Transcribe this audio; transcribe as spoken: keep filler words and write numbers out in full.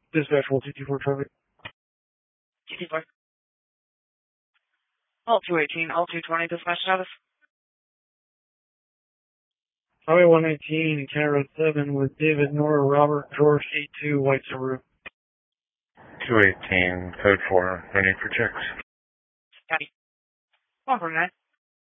Dispatch, Wall two two four traffic. two two four. All two eighteen, all two twenty, dispatch status. Highway one nineteen, County Road seven with David, Nora, Robert, George, eight two, White Subaru. two eighteen, code four, ready for checks. Copy. one forty-nine.